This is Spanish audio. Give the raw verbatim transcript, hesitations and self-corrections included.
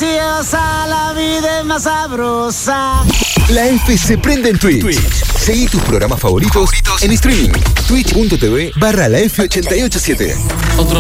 deliciosa, la vida es más sabrosa. La F se prende en Twitch. Twitch. Seguí tus programas favoritos, favoritos en streaming. Twitch punto tv barra la F ochenta y ocho siete. Otro